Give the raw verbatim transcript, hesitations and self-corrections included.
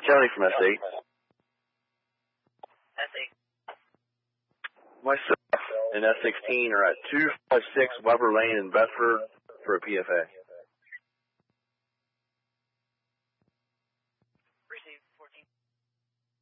Kelly from S eight. S eight. Myself and S sixteen are at two five six Weber Lane in Bedford for a P F A. Received, fourteen.